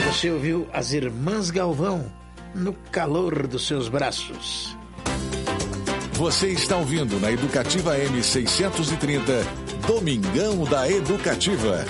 Você ouviu as Irmãs Galvão, No Calor dos Seus Braços. Você está ouvindo na Educativa M630, Domingão da Educativa.